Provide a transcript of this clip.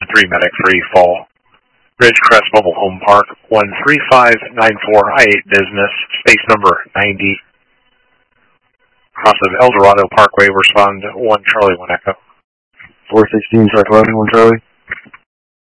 3 medic free fall. Ridgecrest Mobile Home Park, 13594 I-8 Business, space number 90. Cross of El Dorado Parkway, respond 1 Charlie 1 Echo. 416 Truck Loading 1 Charlie.